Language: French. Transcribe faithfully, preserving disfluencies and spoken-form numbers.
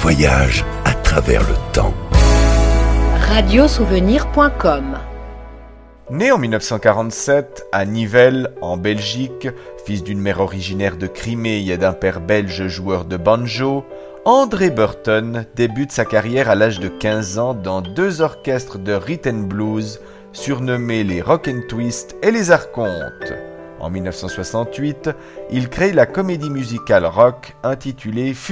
voyage à travers le temps. radiosouvenir point com. Né en dix-neuf cent quarante-sept à Nivelles, en Belgique, fils d'une mère originaire de Crimée et d'un père belge joueur de banjo, André Burton débute sa carrière à l'âge de quinze ans dans deux orchestres de rhythm and blues surnommés les Rock and Twist et les Archontes. En dix-neuf cent soixante-huit, il crée la comédie musicale rock intitulée